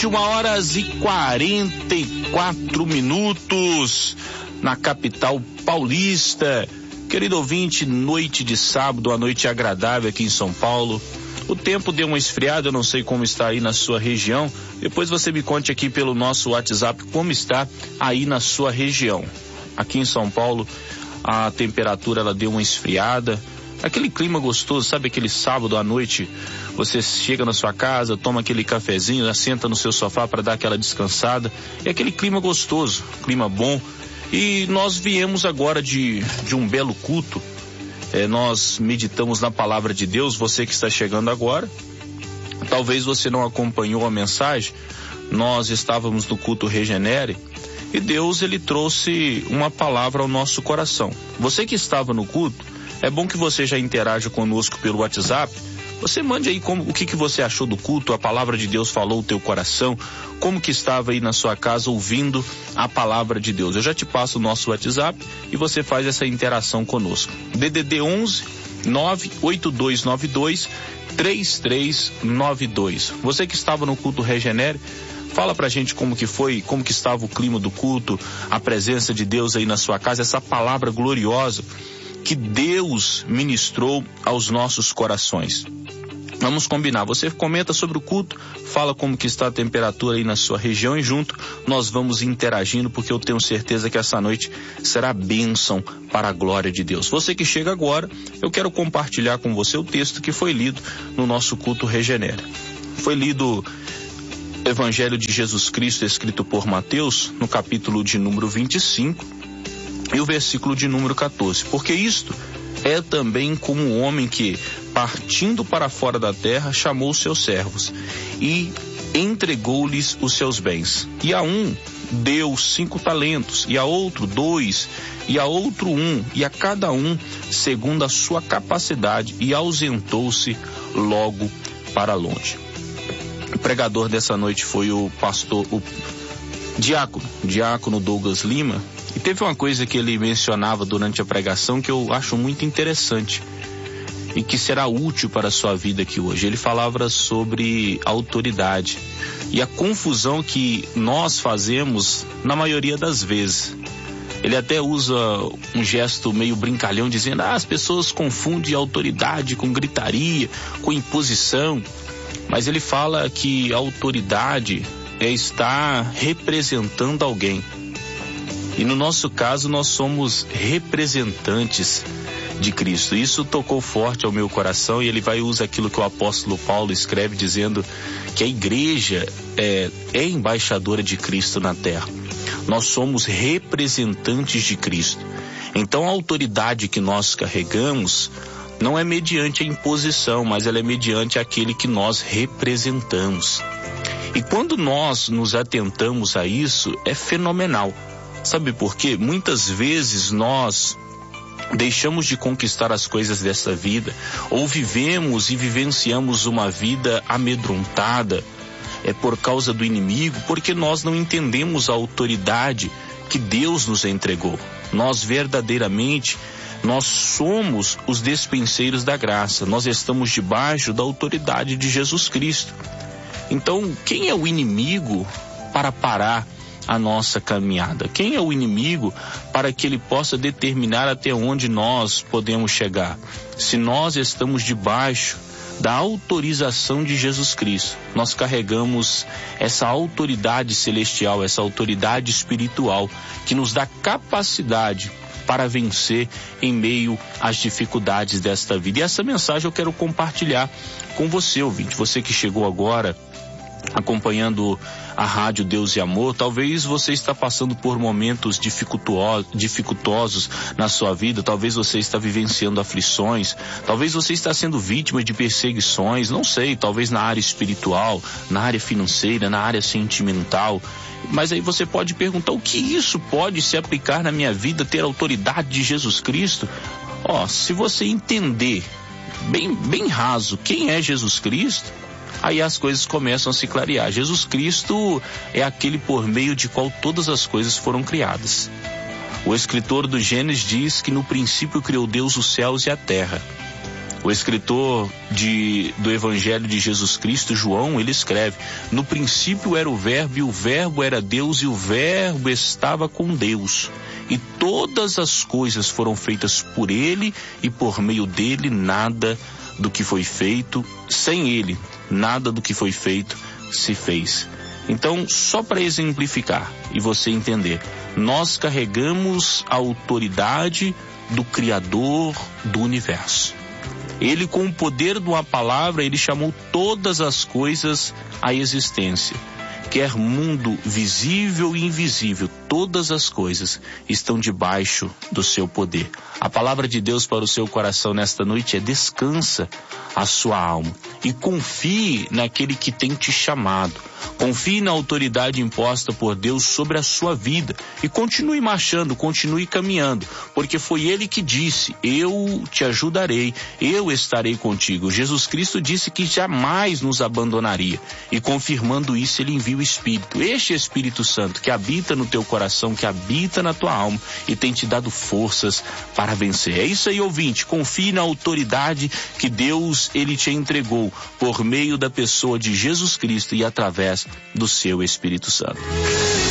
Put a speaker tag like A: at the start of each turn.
A: 21h44 na capital paulista. Querido ouvinte, noite de sábado, a noite agradável aqui em São Paulo. O tempo deu uma esfriada, eu não sei como está aí na sua região. Depois você me conte aqui pelo nosso WhatsApp como está aí na sua região. Aqui em São Paulo, a temperatura ela deu uma esfriada. Aquele clima gostoso, sabe, aquele sábado à noite, você chega na sua casa, toma aquele cafezinho, senta no seu sofá para dar aquela descansada. É aquele clima gostoso, clima bom. E nós viemos agora de um belo culto. Nós meditamos na palavra de Deus. Você que está chegando agora, talvez você não acompanhou a mensagem. Nós estávamos no culto Regenere e Deus ele trouxe uma palavra ao nosso coração. Você que estava no culto, é bom que você já interaja conosco pelo WhatsApp. Você mande aí o que você achou do culto, a palavra de Deus falou o teu coração, como que estava aí na sua casa ouvindo a palavra de Deus. Eu já te passo o nosso WhatsApp e você faz essa interação conosco. DDD 11 98292 3392. Você que estava no culto Regenere, fala pra gente como que foi, como que estava o clima do culto, a presença de Deus aí na sua casa, essa palavra gloriosa que Deus ministrou aos nossos corações. Vamos combinar, você comenta sobre o culto, fala como que está a temperatura aí na sua região e junto nós vamos interagindo, porque eu tenho certeza que essa noite será bênção para a glória de Deus. Você que chega agora, eu quero compartilhar com você o texto que foi lido no nosso culto Regenera. Foi lido o Evangelho de Jesus Cristo escrito por Mateus, no capítulo de número 25, e o versículo de número 14. Porque isto é também como um homem que, partindo para fora da terra, chamou os seus servos e entregou-lhes os seus bens. E a um deu 5 talentos, e a outro 2, e a outro 1, e a cada um segundo a sua capacidade, e ausentou-se logo para longe. O pregador dessa noite foi o diácono Douglas Lima. E teve uma coisa que ele mencionava durante a pregação que eu acho muito interessante e que será útil para a sua vida aqui hoje. Ele falava sobre autoridade e a confusão que nós fazemos na maioria das vezes. Ele até usa um gesto meio brincalhão dizendo, as pessoas confundem autoridade com gritaria, com imposição. Mas ele fala que a autoridade é estar representando alguém. E no nosso caso, nós somos representantes de Cristo. Isso tocou forte ao meu coração e ele vai usar aquilo que o apóstolo Paulo escreve dizendo que a igreja é embaixadora de Cristo na terra. Nós somos representantes de Cristo. Então a autoridade que nós carregamos não é mediante a imposição, mas ela é mediante aquele que nós representamos. E quando nós nos atentamos a isso, é fenomenal. Sabe por quê? Muitas vezes nós deixamos de conquistar as coisas dessa vida, ou vivemos e vivenciamos uma vida amedrontada, por causa do inimigo, porque nós não entendemos a autoridade que Deus nos entregou. Nós verdadeiramente, nós somos os despenseiros da graça, nós estamos debaixo da autoridade de Jesus Cristo. Então, quem é o inimigo para parar a nossa caminhada? Quem é o inimigo para que ele possa determinar até onde nós podemos chegar? Se nós estamos debaixo da autorização de Jesus Cristo, nós carregamos essa autoridade celestial, essa autoridade espiritual que nos dá capacidade para vencer em meio às dificuldades desta vida. E essa mensagem eu quero compartilhar com você, ouvinte, você que chegou agora acompanhando a rádio Deus e Amor. Talvez você está passando por momentos dificultosos na sua vida, talvez você está vivenciando aflições, talvez você está sendo vítima de perseguições, não sei, talvez na área espiritual, na área financeira, na área sentimental. Mas aí você pode perguntar, o que isso pode se aplicar na minha vida, ter a autoridade de Jesus Cristo? Se você entender bem raso quem é Jesus Cristo, aí as coisas começam a se clarear. Jesus Cristo é aquele por meio de qual todas as coisas foram criadas. O escritor do Gênesis diz que no princípio criou Deus os céus e a terra. O escritor do Evangelho de Jesus Cristo, João, ele escreve: no princípio era o Verbo, e o Verbo era Deus, e o Verbo estava com Deus. E todas as coisas foram feitas por ele, e por meio dele nada do que foi feito, sem ele, nada do que foi feito se fez. Então, só para exemplificar e você entender, nós carregamos a autoridade do Criador do universo. Ele, com o poder de uma palavra, ele chamou todas as coisas à existência. Quer mundo visível e invisível, todas as coisas estão debaixo do seu poder. A palavra de Deus para o seu coração nesta noite é: descansa a sua alma e confie naquele que tem te chamado. Confie na autoridade imposta por Deus sobre a sua vida e continue marchando, continue caminhando, porque foi Ele que disse: eu te ajudarei, eu estarei contigo. Jesus Cristo disse que jamais nos abandonaria, e confirmando isso, Ele envia o Espírito, este Espírito Santo que habita no teu coração, que habita na tua alma e tem te dado forças para vencer. É isso aí, ouvinte, confie na autoridade que Deus, Ele te entregou por meio da pessoa de Jesus Cristo e através do seu Espírito Santo.